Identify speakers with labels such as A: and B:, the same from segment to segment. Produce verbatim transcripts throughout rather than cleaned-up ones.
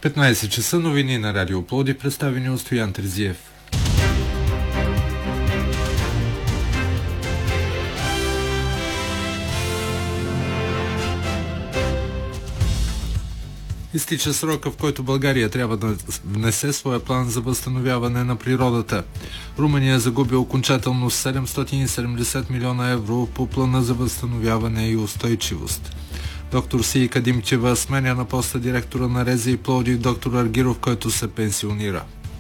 A: петнайсет часа новини на Радио Пловдив, представени от Стоян Терзиев. Изтича срока, в който България трябва да внесе своя план за възстановяване на природата. Румъния загуби окончателно седемстотин и седемдесет милиона евро по плана за възстановяване и устойчивост. Доктор Сийка Димчева сменя на поста директора на РЗИ Пловдив доктор Аргиров, който се пенсионира.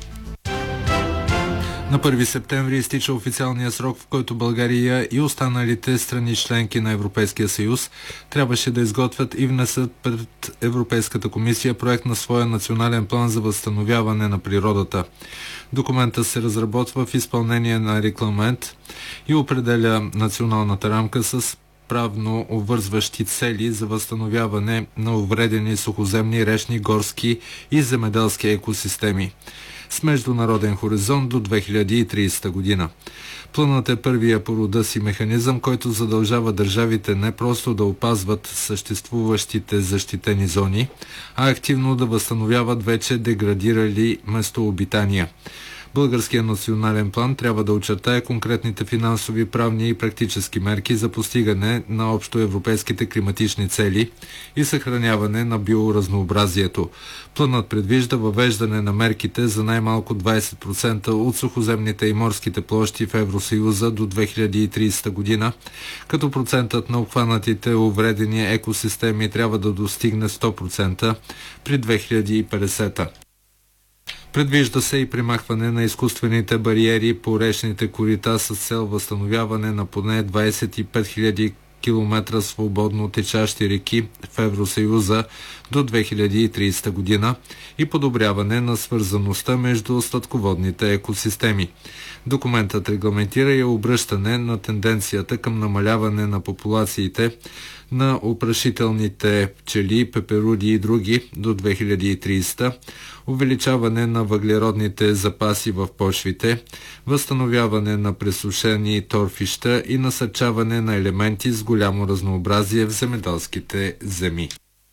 A: На първи септември изтича официалния срок, в който България и останалите страни членки на Европейския съюз трябваше да изготвят и внесат пред Европейската комисия проект на своя национален план за възстановяване на природата. Документът се разработва в изпълнение на регламент и определя националната рамка с правно обвързващи цели за възстановяване на увредени сухоземни, речни, горски и земеделски екосистеми с международен хоризонт до две хиляди и тридесета година. Планът е първия по рода си механизъм, който задължава държавите не просто да опазват съществуващите защитени зони, а активно да възстановяват вече деградирали местообитания. Българският национален план трябва да очертае конкретните финансови, правни и практически мерки за постигане на общоевропейските климатични цели и съхраняване на биоразнообразието. Планът предвижда въвеждане на мерките за най-малко двайсет процента от сухоземните и морските площи в Евросъюза до две хиляди и тридесета година, като процентът на обхванатите увредени екосистеми трябва да достигне сто процента при две хиляди и петдесета. Предвижда се и премахване на изкуствените бариери по речните корита с цел възстановяване на поне двайсет и пет хиляди километра свободно течащи реки в Евросъюза до две хиляди и тридесета година и подобряване на свързаността между сладководните екосистеми. Документът регламентира и обръщане на тенденцията към намаляване на популациите на опрашителните пчели, пеперуди и други до две хиляди и тридесета, увеличаване на въглеродните запаси в почвите, възстановяване на пресушени торфища и насърчаване на елементи с голямо разнообразие в земеделските земи.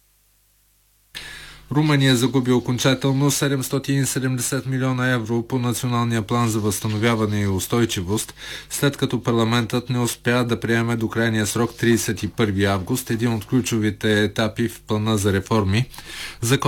A: Румъния загуби окончателно седемстотин и седемдесет милиона евро по националния план за възстановяване и устойчивост, след като парламентът не успя да приеме до крайния срок тридесет и първи август един от ключовите етапи в плана за реформи, закон